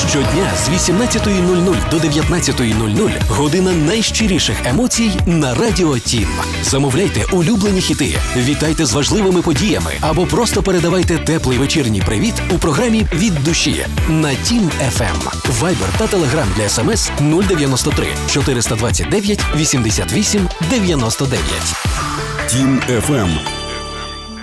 Щодня з 18:00 до 19:00 година найщиріших емоцій на Радіо Тім. Замовляйте улюблені хіти, вітайте з важливими подіями або просто передавайте теплий вечірній привіт у програмі «Від душі» на Тім FM. Вайбер та Телеграм для СМС 093 429 88 99. Тім FM.